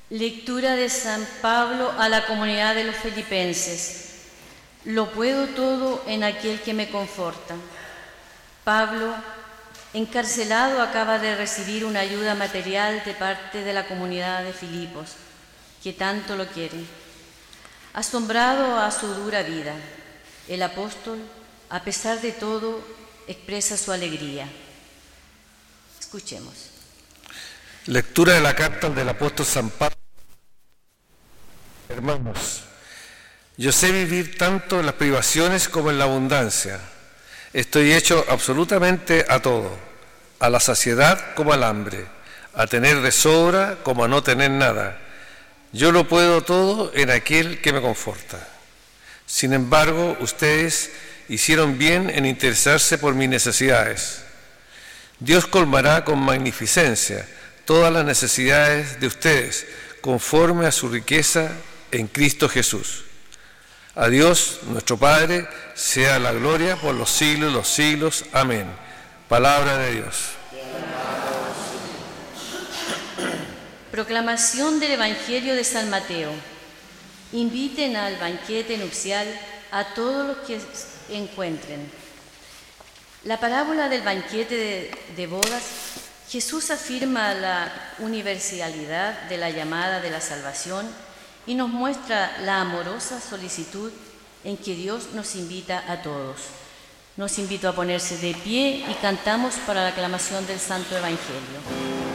Lectura de San Pablo a la comunidad de los filipenses. Lo puedo todo en aquel que me conforta. Pablo, encarcelado, acaba de recibir una ayuda material de parte de la comunidad de Filipos, que tanto lo quiere. Asombrado a su dura vida, el apóstol, a pesar de todo, expresa su alegría. Escuchemos. Lectura de la carta del apóstol San Pablo. Hermanos, yo sé vivir tanto en las privaciones como en la abundancia. Estoy hecho absolutamente a todo, a la saciedad como al hambre, a tener de sobra como a no tener nada. Yo lo puedo todo en aquel que me conforta. Sin embargo, ustedes hicieron bien en interesarse por mis necesidades. Dios colmará con magnificencia todas las necesidades de ustedes, conforme a su riqueza en Cristo Jesús. A Dios, nuestro Padre, sea la gloria por los siglos de los siglos. Amén. Palabra de Dios. Proclamación del Evangelio de San Mateo. Inviten al banquete nupcial a todos los que encuentren. La parábola del banquete de bodas, Jesús afirma la universalidad de la llamada de la salvación y nos muestra la amorosa solicitud en que Dios nos invita a todos. Nos invito a ponerse de pie y cantamos para la aclamación del Santo Evangelio.